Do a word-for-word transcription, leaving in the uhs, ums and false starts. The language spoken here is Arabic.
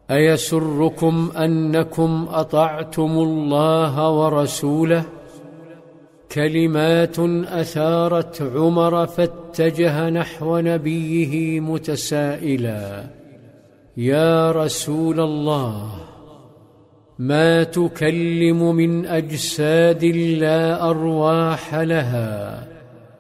أيسركم أنكم أطعتم الله ورسوله؟ كلمات أثارت عمر فاتجه نحو نبيه متسائلا: يا رسول الله، ما تكلم من أجساد لا أرواح لها